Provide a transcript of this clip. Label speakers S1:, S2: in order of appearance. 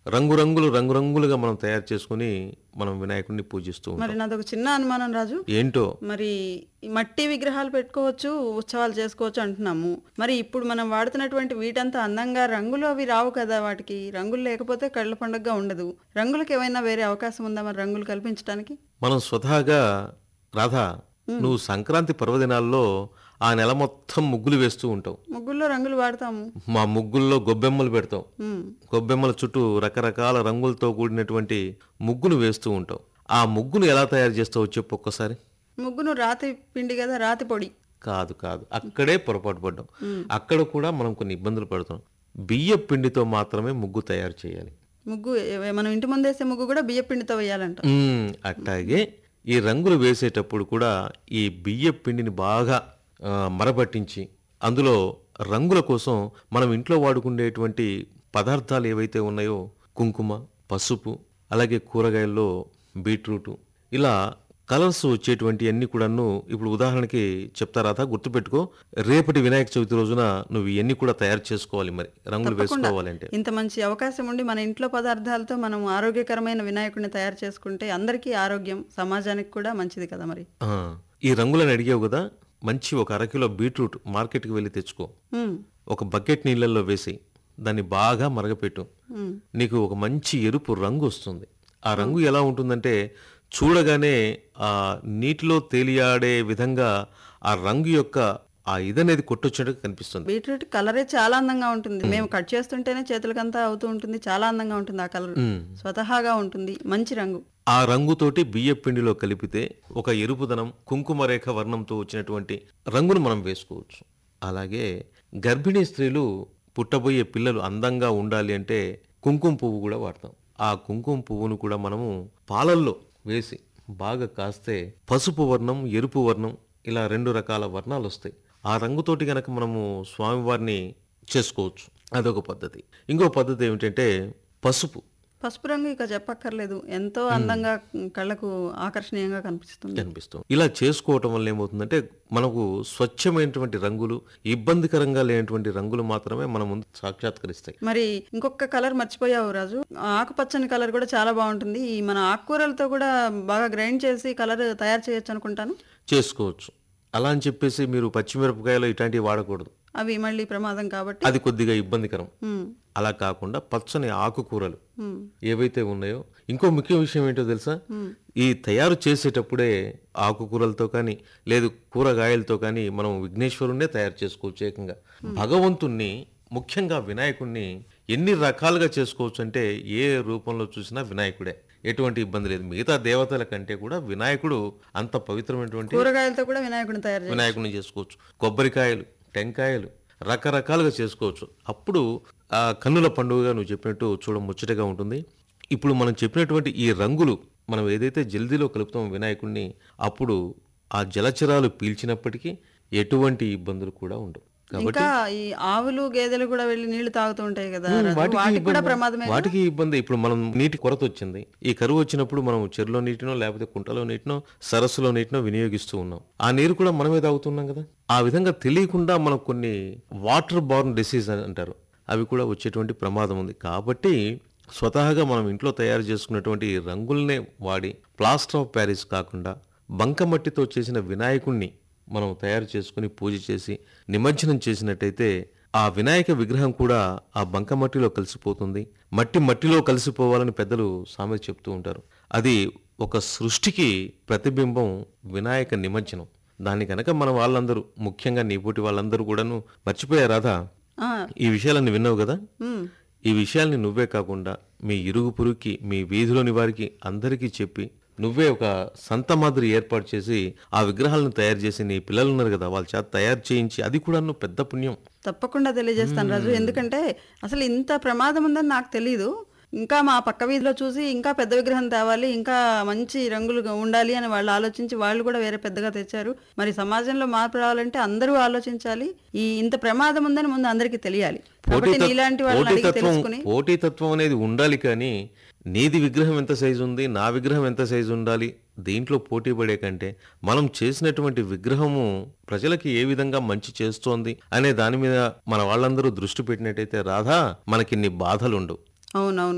S1: రంగురంగులుగా మనం తయారు చేసుకొని మనం వినాయకుడిని పూజిస్తూ
S2: మరి
S1: ఉంటాం.
S2: నాదొక చిన్న అనుమానం రాజు.
S1: ఏంటో
S2: మరి ఈ మట్టి విగ్రహాలు పెట్టుకోవచ్చు, ఉత్సవాలు చేసుకోవచ్చు అంటున్నాము. మరి ఇప్పుడు మనం వాడుతున్నటువంటి వీటంతా అందంగా రంగులు అవి రావు కదా వాటికి. రంగులు లేకపోతే కళ్ళ పండుగగా ఉండదు. రంగులకి ఏమైనా వేరే అవకాశం ఉందా మరి రంగులు కల్పించడానికి?
S1: మనం స్వతహాగా రాధా,
S2: హ్మ్.
S1: నువ్వు సంక్రాంతి పర్వదినాల్లో ఆ నెల మొత్తం ముగ్గులు వేస్తూ ఉంటావు.
S2: ముగ్గుల్లో రంగులు వాడతాము.
S1: మా ముగ్గుల్లో గొబ్బెమ్మలు పెడతావు.
S2: హ్మ్.
S1: గొబ్బెమ్మల చుట్టూ రకరకాల రంగులతో కూడినటువంటి ముగ్గును వేస్తూ ఉంటావు. ఆ ముగ్గును ఎలా తయారు చేస్తావో చెప్పు ఒక్కసారి.
S2: ముగ్గును రాతి పిండి కదా, రాతి పొడి.
S1: కాదు అక్కడే పొరపాటు పడ్డాం.
S2: హ్మ్.
S1: అక్కడ కూడా మనం కొన్ని ఇబ్బందులు పడుతున్నాం. బియ్య పిండితో మాత్రమే ముగ్గు తయారు చేయాలి.
S2: ముగ్గు మనం ఇంటి ముందేసే ముగ్గు కూడా బియ్య పిండితో వేయాలంట.
S1: అట్లాగే ఈ రంగులు వేసేటప్పుడు కూడా ఈ బియ్య పిండిని బాగా మరబట్టించి అందులో రంగుల కోసం మనం ఇంట్లో వాడుకునేటువంటి పదార్థాలు ఏవైతే ఉన్నాయో కుంకుమ, పసుపు, అలాగే కూరగాయల్లో బీట్రూటు, ఇలా కలర్స్ వచ్చేటువంటి అన్ని కూడాను ఇప్పుడు ఉదాహరణకి చెప్తారా, గుర్తుపెట్టుకో. రేపటి వినాయక చవితి రోజున నువ్వు ఇవన్నీ కూడా తయారు చేసుకోవాలి. మరి రంగులు
S2: తప్పకుండా.
S1: వేసుకోవాలంటే
S2: ఇంత మంచి అవకాశం ఉండి మన ఇంట్లో పదార్థాలతో మనం ఆరోగ్యకరమైన వినాయకుడిని తయారు చేసుకుంటే అందరికీ ఆరోగ్యం, సమాజానికి కూడా మంచిది కదా మరి.
S1: ఆ, ఈ రంగులను అడిగావు కదా, మంచి ఒక అరకిలో బీట్రూట్ మార్కెట్కి వెళ్ళి తెచ్చుకో.
S2: హ్మ్.
S1: ఒక బకెట్ నీళ్ళల్లో వేసి దాన్ని బాగా మరగపెట్టు.
S2: హ్మ్.
S1: నీకు ఒక మంచి ఎరుపు రంగు వస్తుంది. ఆ రంగు ఎలా ఉంటుందంటే చూడగానే ఆ నీటిలో తేలియాడే విధంగా ఆ రంగు యొక్క ఆ ఇదనేది కొట్టొచ్చినట్టుగా కనిపిస్తుంది.
S2: బీట్రూట్ కలరే చాలా అందంగా ఉంటుంది. మేము కట్ చేస్తుంటేనే చేతులకంతా అవుతూ ఉంటుంది. చాలా అందంగా ఉంటుంది ఆ కలర్. స్వతహాగా ఉంటుంది. మంచి రంగు.
S1: ఆ రంగుతోటి బియ్య పిండిలో కలిపితే ఒక ఎరుపుదనం, కుంకుమ రేఖ వర్ణంతో వచ్చినటువంటి రంగును మనం వేసుకోవచ్చు. అలాగే గర్భిణీ స్త్రీలు, పుట్టబోయే పిల్లలు అందంగా ఉండాలి అంటే కుంకుమ పువ్వు కూడా వాడతాం. ఆ కుంకుమ పువ్వును కూడా మనము పాలల్లో వేసి బాగా కాస్తే పసుపు వర్ణం, ఎరుపు వర్ణం, ఇలా 2 రకాల వర్ణాలు వస్తాయి. ఆ రంగుతోటి గనక మనము స్వామివారిని చేసుకోవచ్చు. అదొక పద్ధతి. ఇంకో పద్ధతి ఏమిటంటే పసుపు.
S2: పసుపు రంగు ఇక చెప్పక్కర్లేదు. ఎంతో అందంగా కళ్ళకు ఆకర్షణీయంగా కనిపిస్తుంది.
S1: ఇలా చేసుకోవటం వల్ల ఏమవుతుందంటే మనకు స్వచ్ఛమైనటువంటి రంగులు, ఇబ్బందికరంగా లేనటువంటి రంగులు మాత్రమే మన ముందు సాక్షాత్కరిస్తాయి.
S2: మరి ఇంకొక కలర్ మర్చిపోయావు రాజు. ఆకుపచ్చని కలర్ కూడా చాలా బాగుంటుంది. ఈ మన ఆకుకూరలతో కూడా బాగా గ్రైండ్ చేసి కలర్ తయారు చేయొచ్చు అనుకుంటాను.
S1: చేసుకోవచ్చు. అలా అని చెప్పేసి మీరు పచ్చిమిరపకాయలు ఇట్లాంటివి వాడకూడదు.
S2: అవి మళ్ళీ ప్రమాదం కాబట్టి.
S1: అది కొద్దిగా ఇబ్బందికరం.
S2: హ్మ్.
S1: అలా కాకుండా పచ్చని ఆకుకూరలు
S2: హ్మ్.
S1: ఏవైతే ఉన్నాయో, ఇంకో ముఖ్య విషయం ఏంటో తెలుసా, ఈ తయారు చేసేటప్పుడే ఆకుకూరలతో కానీ లేదు కూరగాయలతో కానీ మనం విఘ్నేశ్వరుణ్ణే తయారు చేసుకోవచ్చు. ఏకంగా భగవంతుణ్ణి, ముఖ్యంగా వినాయకుణ్ణి ఎన్ని రకాలుగా చేసుకోవచ్చు అంటే ఏ రూపంలో చూసినా వినాయకుడే. ఎటువంటి ఇబ్బంది లేదు. మిగతా దేవతల కంటే కూడా వినాయకుడు అంత పవిత్రమైనటువంటి
S2: కూరగాయలతో కూడా వినాయకుడిని తయారు చేయాలి.
S1: వినాయకుడిని చేసుకోవచ్చు. కొబ్బరికాయలు, టెంకాయలు రకరకాలుగా చేసుకోవచ్చు. అప్పుడు ఆ కన్నుల పండుగగా నువ్వు చెప్పినట్టు చూడ ముచ్చటగా ఉంటుంది. ఇప్పుడు మనం చెప్పినటువంటి ఈ రంగులు మనం ఏదైతే జల్దీలో కలుపుతాం వినాయకుడిని, అప్పుడు ఆ జలచరాలు పీల్చినప్పటికీ ఎటువంటి ఇబ్బందులు కూడా ఉండవు.
S2: ఇంకా ఈ ఆవులు, గేదెలు కూడా వెళ్ళి నీళ్లు తాగుతూ ఉంటాయి కదా రాజు. వాటికి కూడా ప్రమాదమే.
S1: వాటికి ఇబ్బంది. ఇప్పుడు మనం నీటి కొరత వచ్చింది. ఈ కరువు వచ్చినప్పుడు మనం చెరువులో నీటినో లేకపోతే కుంటలో నీటినో సరస్సులో నీటినో వినియోగిస్తూ ఉన్నాం. ఆ నీరు కూడా మనమే తాగుతున్నాం కదా. ఆ విధంగా తెలియకుండా మనకు కొన్ని వాటర్ బార్న్ డిసీజ్ అంటారు, అవి కూడా వచ్చేటువంటి ప్రమాదం ఉంది. కాబట్టి స్వతహాగా మనం ఇంట్లో తయారు చేసుకున్నటువంటి రంగుల్నే వాడి ప్లాస్టర్ ఆఫ్ ప్యారిస్ కాకుండా బంకమట్టితో చేసిన వినాయకుణ్ణి మనం తయారు చేసుకుని పూజ చేసి నిమజ్జనం చేసినట్టయితే ఆ వినాయక విగ్రహం కూడా ఆ బంకమట్టిలో కలిసిపోతుంది. మట్టిలో కలిసిపోవాలని పెద్దలు సామెత చెప్తూ ఉంటారు. అది ఒక సృష్టికి ప్రతిబింబం వినాయక నిమజ్జనం. దాన్ని కనుక మన వాళ్ళందరూ, ముఖ్యంగా నీపోటి వాళ్ళందరూ కూడాను మర్చిపోయారాదా? ఈ విషయాలన్నీ విన్నావు కదా. ఈ విషయాల్ని నువ్వే కాకుండా మీ ఇరుగు పొరుగుకి, మీ వీధిలోని వారికి అందరికీ చెప్పి నువ్వే ఒక సంత మాదిరి ఏర్పాటు చేసి ఆ విగ్రహాలను తయారు చేసి నీ పిల్లలు ఉన్నారు కదా వాళ్ళ చేత తయారు చేయించి, అది కూడా పెద్ద పుణ్యం.
S2: తప్పకుండా తెలియజేస్తాను రాజు. ఎందుకంటే అసలు ఇంత ప్రమాదం ఉందని నాకు తెలీదు. ఇంకా మా పక్క వీధిలో చూసి ఇంకా పెద్ద విగ్రహం తేవాలి, ఇంకా మంచి రంగులు ఉండాలి అని వాళ్ళు ఆలోచించి వాళ్ళు కూడా వేరే పెద్దగా తెచ్చారు. మరి సమాజంలో మార్పు రావాలంటే అందరూ ఆలోచించాలి. ఈ ఇంత ప్రమాదం ఉందని ముందు అందరికీ తెలియాలి. కాబట్టి నీలాంటి వాళ్ళని అడిగి తెలుసుకుని
S1: పోటీతత్వం అనేది ఉండాలి. కానీ నీది విగ్రహం ఎంత సైజు ఉంది, నా విగ్రహం ఎంత సైజు ఉండాలి, దీంట్లో పోటీ పడే కంటే మనం చేసినటువంటి విగ్రహము ప్రజలకి ఏ విధంగా మంచి చేస్తోంది అనే దాని మీద మన వాళ్ళందరూ దృష్టి పెట్టినట్టయితే రాధా, మనకిన్ని బాధలుండవు.
S2: అవునవును.